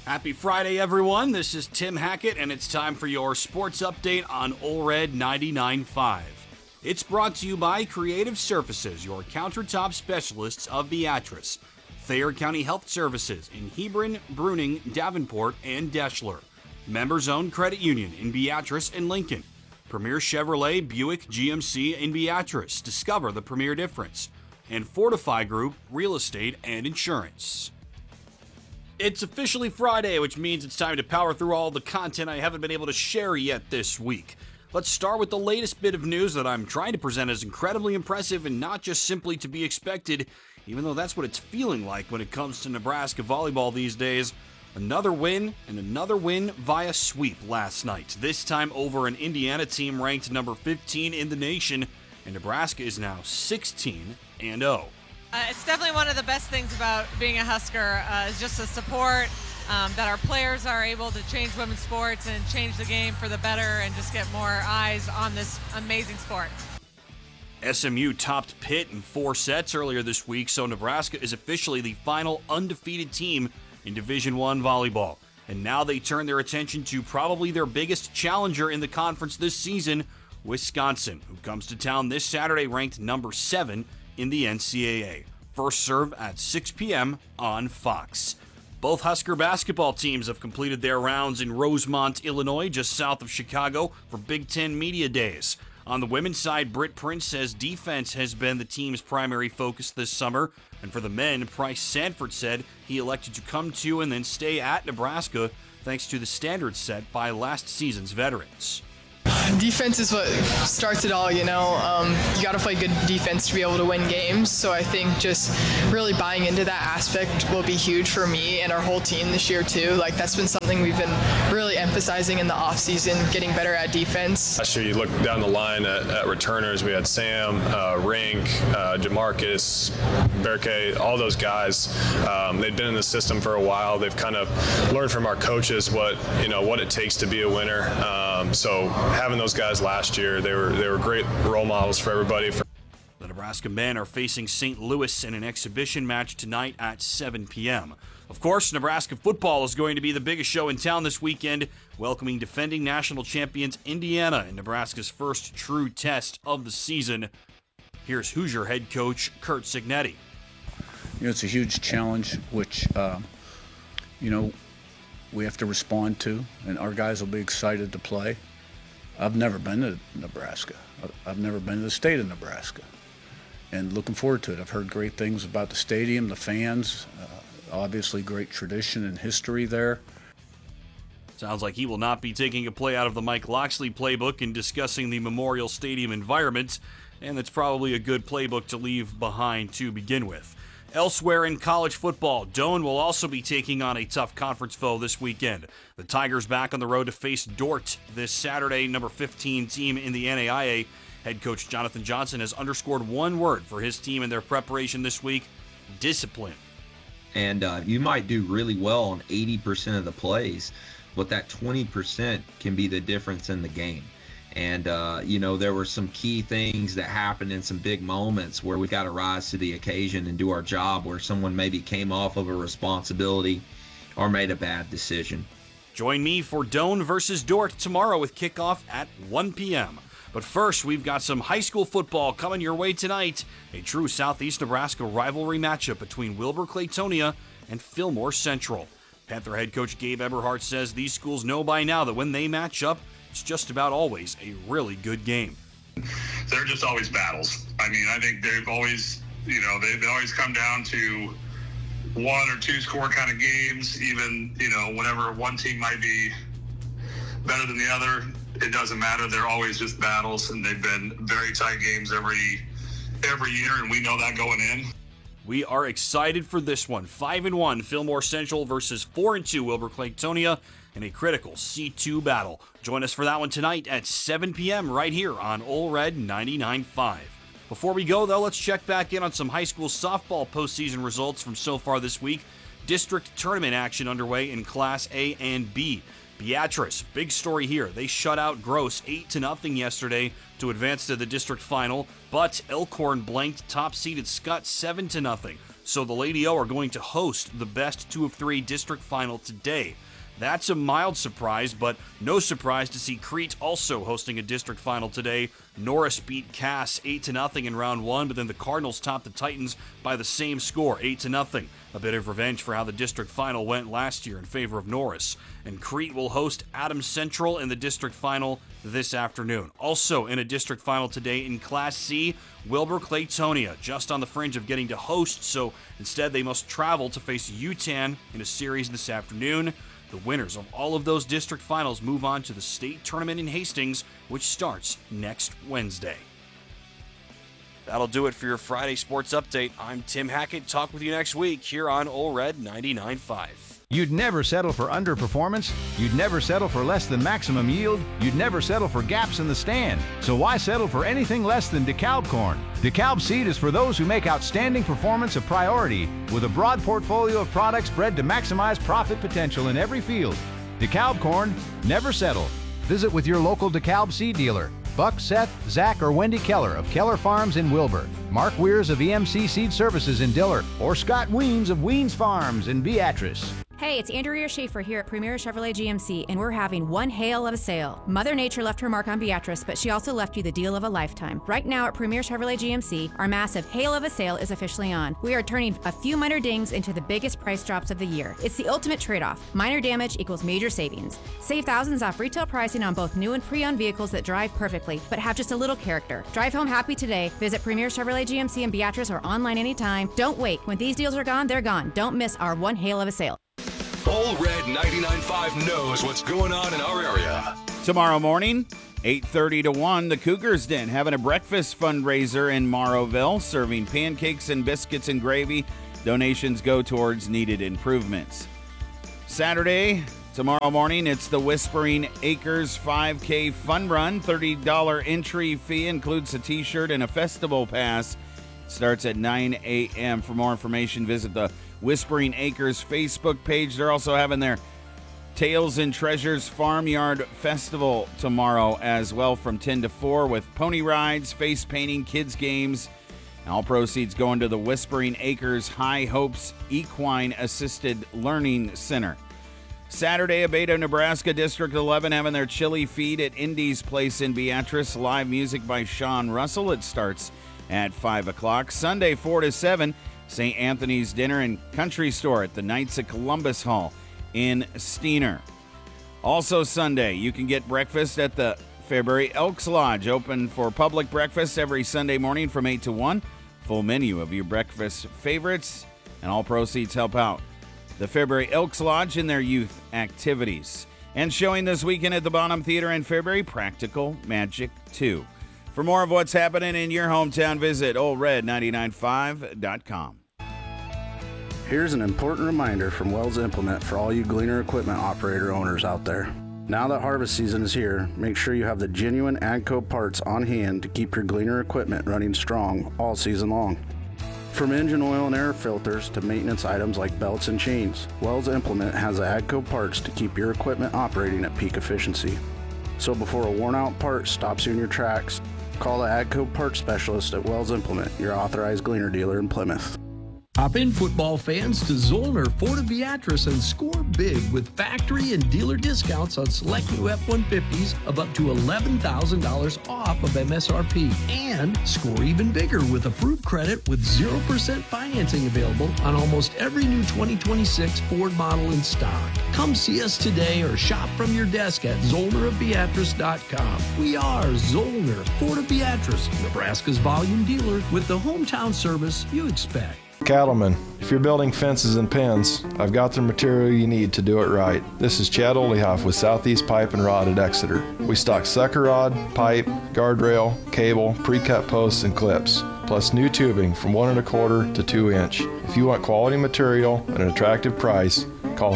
Happy Friday, everyone. This is Tim Hackett, and it's time for your sports update on Ole Red 99.5. It's brought to you by Creative Surfaces, your countertop specialists of Beatrice. Thayer County Health Services in Hebron, Bruning, Davenport, and Deschler. Members-owned credit union in Beatrice and Lincoln. Premier Chevrolet Buick GMC in Beatrice. Discover the premier difference. And Fortify Group, real estate and insurance. It's officially Friday, which means it's time to power through all the content I haven't been able to share yet this week. Let's start with the latest bit of news that I'm trying to present as incredibly impressive and not just simply to be expected, even though that's what it's feeling like when it comes to Nebraska volleyball these days. Another win via sweep last night, this time over an Indiana team ranked number 15 in the nation, and Nebraska is now 16-0. It's definitely one of the best things about being a Husker is just the support, that our players are able to change women's sports and change the game for the better and just get more eyes on this amazing sport. SMU topped Pitt in 4 sets earlier this week, so Nebraska is officially the final undefeated team in Division I volleyball. And now they turn their attention to probably their biggest challenger in the conference this season, Wisconsin, who comes to town this Saturday ranked number 7 in the NCAA. First serve at 6 p.m. on Fox. Both Husker basketball teams have completed their rounds in Rosemont, Illinois, just south of Chicago, for Big Ten Media Days. On the women's side, Britt Prince says defense has been the team's primary focus this summer. And for the men, Price Sanford said he elected to come to and then stay at Nebraska thanks to the standards set by last season's veterans. Defense is what starts it all, you know. You got to play good defense to be able to win games. So I think just really buying into that aspect will be huge for me and our whole team this year too. Like that's been something we've been really emphasizing in the offseason, getting better at defense. Last year you look down the line at returners, we had Sam, Rink, Jamarcus, Berke, all those guys. They've been in the system for a while. They've kind of learned from our coaches what it takes to be a winner. So having those guys last year, they were great role models for everybody. The Nebraska men are facing St. Louis in an exhibition match tonight at 7 p.m. Of course, Nebraska football is going to be the biggest show in town this weekend, welcoming defending national champions Indiana in Nebraska's first true test of the season. Here's Hoosier head coach Curt Cignetti. It's a huge challenge, which, we have to respond to, and our guys will be excited to play. I've never been to Nebraska. I've never been to the state of Nebraska, and looking forward to it. I've heard great things about the stadium, the fans, obviously great tradition and history there. Sounds like he will not be taking a play out of the Mike Locksley playbook and discussing the Memorial Stadium environment, and that's probably a good playbook to leave behind to begin with. Elsewhere in college football, Doane will also be taking on a tough conference foe this weekend. The Tigers back on the road to face Dordt this Saturday, number 15 team in the NAIA. Head coach Jonathan Johnson has underscored one word for his team in their preparation this week: discipline. And you might do really well on 80% of the plays, but that 20% can be the difference in the game. And, there were some key things that happened in some big moments where we got to rise to the occasion and do our job, where someone maybe came off of a responsibility or made a bad decision. Join me for Doane versus Dordt tomorrow with kickoff at 1 p.m. But first, we've got some high school football coming your way tonight. A true Southeast Nebraska rivalry matchup between Wilber-Clatonia and Fillmore Central. Panther head coach Gabe Eberhardt says these schools know by now that when they match up, it's just about always a really good game. They're just always battles. I mean, I think they've always, they always come down to 1 or 2 score kind of games. Even, whenever one team might be better than the other, it doesn't matter. They're always just battles, and they've been very tight games every year, and we know that going in. We are excited for this one. 5-1 Fillmore Central versus 4-2 Wilber-Clatonia in a critical C2 battle. Join us for that one tonight at 7 p.m. right here on Ole Red 99.5. Before we go, though, let's check back in on some high school softball postseason results from so far this week. District tournament action underway in Class A and B. Beatrice, big story here. They shut out Gross 8-0 yesterday to advance to the district final, but Elkhorn blanked top-seeded Scott 7-0. so the Lady O are going to host the best 2 of 3 district final today. That's a mild surprise, but no surprise to see Crete also hosting a district final today. Norris beat Cass 8-0 in round 1, but then the Cardinals topped the Titans by the same score, 8-0. A bit of revenge for how the district final went last year in favor of Norris. And Crete will host Adams Central in the district final this afternoon. Also in a district final today in Class C, Wilbur-Claytonia, just on the fringe of getting to host, so instead they must travel to face UTAN in a series this afternoon. The winners of all of those district finals move on to the state tournament in Hastings, which starts next Wednesday. That'll do it for your Friday Sports Update. I'm Tim Hackett. Talk with you next week here on Ole Red 99.5. You'd never settle for underperformance. You'd never settle for less than maximum yield. You'd never settle for gaps in the stand. So why settle for anything less than DeKalb corn? DeKalb seed is for those who make outstanding performance a priority with a broad portfolio of products bred to maximize profit potential in every field. DeKalb corn, never settle. Visit with your local DeKalb seed dealer. Buck, Seth, Zach, or Wendy Keller of Keller Farms in Wilbur, Mark Weirs of EMC Seed Services in Diller, or Scott Weems of Weems Farms in Beatrice. Hey, it's Andrea Schaefer here at Premier Chevrolet GMC, and we're having one hail of a sale. Mother Nature left her mark on Beatrice, but she also left you the deal of a lifetime. Right now at Premier Chevrolet GMC, our massive hail of a sale is officially on. We are turning a few minor dings into the biggest price drops of the year. It's the ultimate trade-off. Minor damage equals major savings. Save thousands off retail pricing on both new and pre-owned vehicles that drive perfectly, but have just a little character. Drive home happy today. Visit Premier Chevrolet GMC in Beatrice or online anytime. Don't wait. When these deals are gone, they're gone. Don't miss our one hail of a sale. Ole Red 99.5 knows what's going on in our area. Tomorrow morning, 8:30 to 1, the Cougars Den having a breakfast fundraiser in Morrowville, serving pancakes and biscuits and gravy. Donations go towards needed improvements. Saturday, tomorrow morning, it's the Whispering Acres 5K Fun Run. $30 entry fee includes a t-shirt and a festival pass. It starts at 9 a.m. For more information, visit the Whispering Acres Facebook page. They're also having their Tales and Treasures Farmyard Festival tomorrow as well from 10 to 4 with pony rides, face painting, kids games. All proceeds going to the Whispering Acres High Hopes Equine Assisted Learning Center. Saturday, Abeda, Nebraska, District 11 having their chili feed at Indy's Place in Beatrice. Live music by Sean Russell. It starts at 5 o'clock. Sunday, 4 to 7. St. Anthony's Dinner and Country Store at the Knights of Columbus Hall in Steiner. Also Sunday, you can get breakfast at the Fairbury Elks Lodge, open for public breakfast every Sunday morning from 8 to 1. Full menu of your breakfast favorites, and all proceeds help out the Fairbury Elks Lodge in their youth activities. And showing this weekend at the Bonham Theater in Fairbury, Practical Magic 2. For more of what's happening in your hometown, visit OleRed995.com. Here's an important reminder from Wells Implement for all you Gleaner equipment operator owners out there. Now that harvest season is here, make sure you have the genuine AGCO parts on hand to keep your Gleaner equipment running strong all season long. From engine oil and air filters to maintenance items like belts and chains, Wells Implement has the AGCO parts to keep your equipment operating at peak efficiency. So before a worn-out part stops you in your tracks, call the AGCO parts specialist at Wells Implement, your authorized Gleaner dealer in Plymouth. Hop in, football fans, to Zollner Ford of Beatrice and score big with factory and dealer discounts on select new F-150s of up to $11,000 off of MSRP. And score even bigger with approved credit with 0% financing available on almost every new 2026 Ford model in stock. Come see us today or shop from your desk at ZollnerofBeatrice.com. We are Zollner Ford of Beatrice, Nebraska's volume dealer with the hometown service you expect. Cattlemen, if you're building fences and pens, I've got the material you need to do it right. This is Chad Olehoff with Southeast Pipe and Rod at Exeter. We stock sucker rod, pipe, guardrail, cable, pre-cut posts, and clips, plus new tubing from 1 1/4 to 2 inch. If you want quality material at an attractive price, call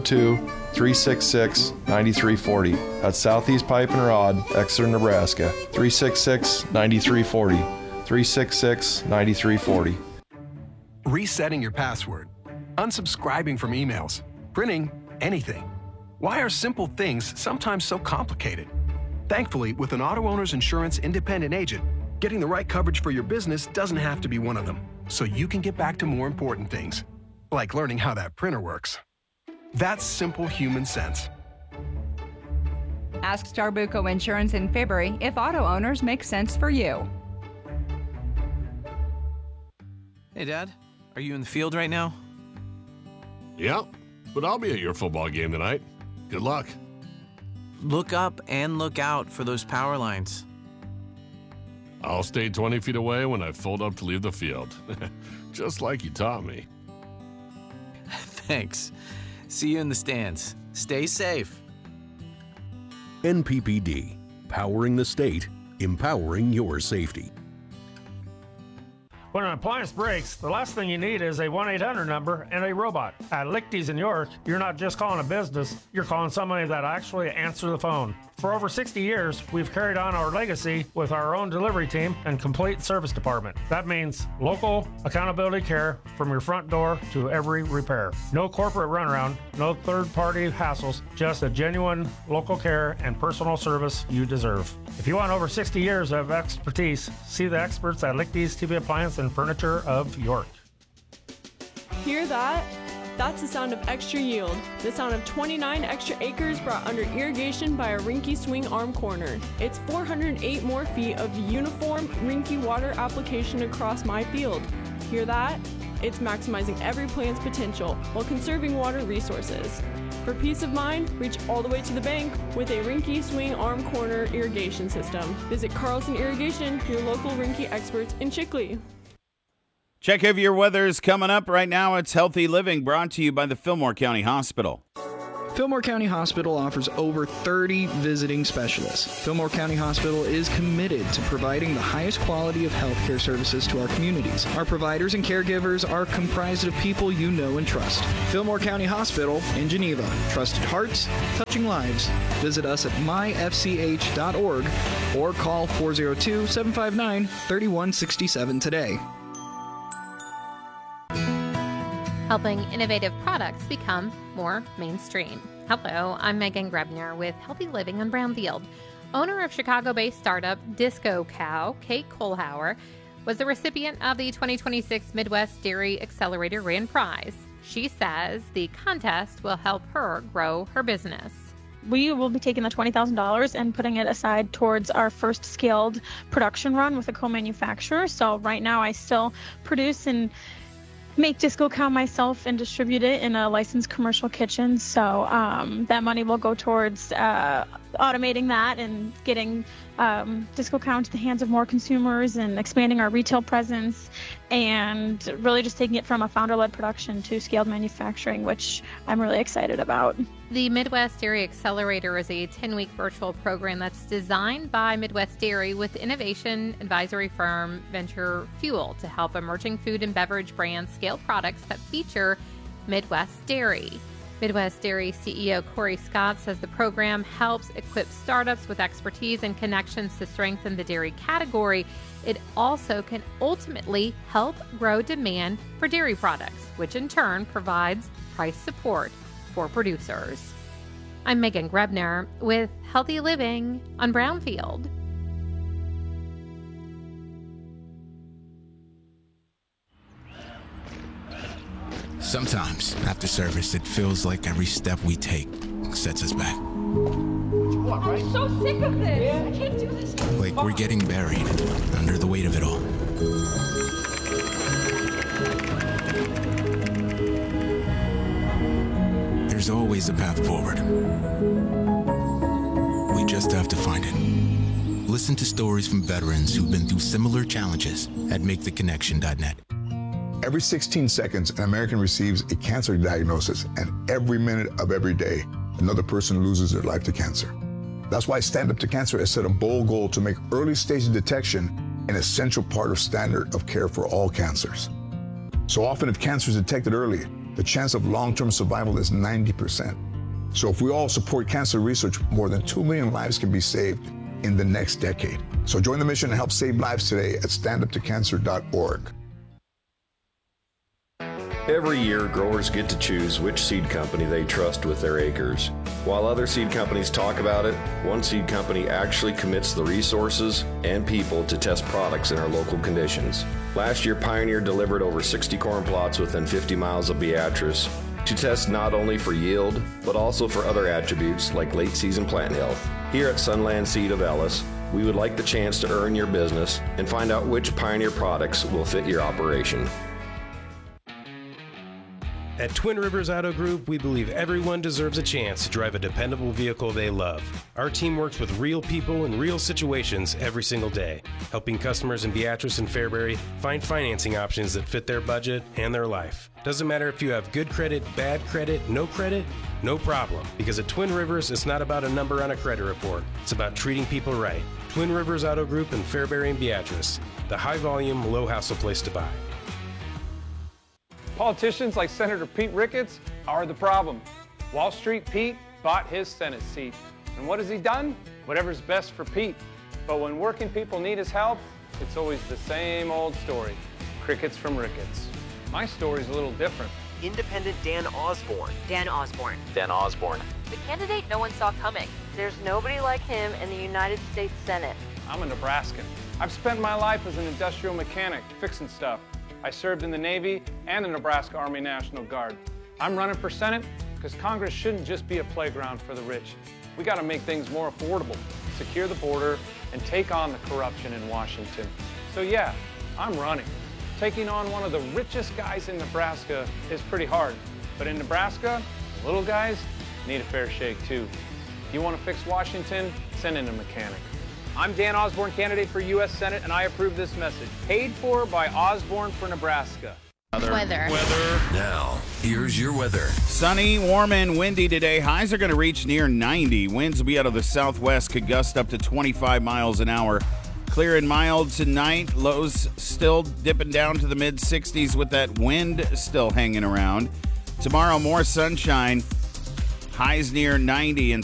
402-366-9340. That's Southeast Pipe and Rod, Exeter, Nebraska. 366-9340. 366-9340. Resetting your password, unsubscribing from emails, printing anything. Why are simple things sometimes so complicated? Thankfully, with an auto owner's insurance independent agent, getting the right coverage for your business doesn't have to be one of them. so you can get back to more important things, like learning how that printer works. That's simple human sense. Ask Starbuco Insurance in February if auto owners make sense for you. Hey, Dad, are you in the field right now? Yep, but I'll be at your football game tonight. Good luck. Look up and look out for those power lines. I'll stay 20 feet away when I fold up to leave the field, just like you taught me. Thanks. See you in the stands. Stay safe. NPPD, powering the state, empowering your safety. When an appliance breaks, the last thing you need is a 1-800 number and a robot. At Lichty's in York, you're not just calling a business, you're calling somebody that actually answers the phone. For over 60 years, we've carried on our legacy with our own delivery team and complete service department. That means local accountability care from your front door to every repair. No corporate runaround, no third-party hassles, just a genuine local care and personal service you deserve. If you want over 60 years of expertise, see the experts at Lichty's TV Appliance and Furniture of York. Hear that? That's the sound of extra yield. The sound of 29 extra acres brought under irrigation by a Rinky Swing Arm Corner. It's 408 more feet of uniform Rinky water application across my field. Hear that? It's maximizing every plant's potential while conserving water resources. For peace of mind, reach all the way to the bank with a Rinky Swing Arm Corner irrigation system. Visit Carlson Irrigation, your local Rinky experts in Chickley. Check if your weather's coming up right now. It's Healthy Living, brought to you by the Fillmore County Hospital. Fillmore County Hospital offers over 30 visiting specialists. Fillmore County Hospital is committed to providing the highest quality of healthcare services to our communities. Our providers and caregivers are comprised of people you know and trust. Fillmore County Hospital in Geneva. Trusted hearts, touching lives. Visit us at myfch.org or call 402-759-3167 today. Helping innovative products become more mainstream. Hello, I'm Megan Grebner with Healthy Living on Brownfield. Owner of Chicago-based startup Disco Cow, Kate Kohlhauer, was the recipient of the 2026 Midwest Dairy Accelerator Grand Prize. She says the contest will help her grow her business. We will be taking the $20,000 and putting it aside towards our first scaled production run with a co-manufacturer. So right now I still produce and make Disco Cow myself and distribute it in a licensed commercial kitchen. So that money will go towards automating that and getting Disco Cow into the hands of more consumers and expanding our retail presence and really just taking it from a founder-led production to scaled manufacturing, which I'm really excited about. The Midwest Dairy Accelerator is a 10-week virtual program that's designed by Midwest Dairy with innovation advisory firm Venture Fuel to help emerging food and beverage brands scale products that feature Midwest Dairy. Midwest Dairy CEO Corey Scott says the program helps equip startups with expertise and connections to strengthen the dairy category. It also can ultimately help grow demand for dairy products, which in turn provides price support for producers. I'm Megan Grebner with Healthy Living on Brownfield. Sometimes, after service, it feels like every step we take sets us back. I'm so sick of this. I can't do this. Like we're getting buried under the weight of it all. There's always a path forward. We just have to find it. Listen to stories from veterans who've been through similar challenges at MakeTheConnection.net. Every 16 seconds, an American receives a cancer diagnosis, and every minute of every day, another person loses their life to cancer. That's why Stand Up to Cancer has set a bold goal to make early stage detection an essential part of standard of care for all cancers. So often, if cancer is detected early, the chance of long-term survival is 90%. So if we all support cancer research, more than 2 million lives can be saved in the next decade. So join the mission and help save lives today at standuptocancer.org. Every year, growers get to choose which seed company they trust with their acres. While other seed companies talk about it, one seed company actually commits the resources and people to test products in our local conditions. Last year, Pioneer delivered over 60 corn plots within 50 miles of Beatrice to test not only for yield, but also for other attributes like late season plant health. Here at Sunland Seed of Ellis, we would like the chance to earn your business and find out which Pioneer products will fit your operation. At Twin Rivers Auto Group, we believe everyone deserves a chance to drive a dependable vehicle they love. Our team works with real people in real situations every single day, helping customers in Beatrice and Fairbury find financing options that fit their budget and their life. Doesn't matter if you have good credit, bad credit, no problem. Because at Twin Rivers, it's not about a number on a credit report. It's about treating people right. Twin Rivers Auto Group in Fairbury and Beatrice, the high-volume, low-hassle place to buy. Politicians like Senator Pete Ricketts are the problem. Wall Street Pete bought his Senate seat. And what has he done? Whatever's best for Pete. But when working people need his help, it's always the same old story. Crickets from Ricketts. My story's a little different. Independent Dan Osborne. Dan Osborne. Dan Osborne. The candidate no one saw coming. There's nobody like him in the United States Senate. I'm a Nebraskan. I've spent my life as an industrial mechanic, fixing stuff. I served in the Navy and the Nebraska Army National Guard. I'm running for Senate because Congress shouldn't just be a playground for the rich. We got to make things more affordable, secure the border, and take on the corruption in Washington. So yeah, I'm running. Taking on one of the richest guys in Nebraska is pretty hard. But in Nebraska, the little guys need a fair shake too. If you want to fix Washington, send in a mechanic. I'm Dan Osborne, candidate for U.S. Senate, and I approve this message. Paid for by Osborne for Nebraska. Weather. Now, here's your weather. Sunny, warm, and windy today. Highs are going to reach near 90. Winds will be out of the southwest, could gust up to 25 miles an hour. Clear and mild tonight. Lows still dipping down to the mid-60s with that wind still hanging around. Tomorrow, more sunshine. Highs near 90 and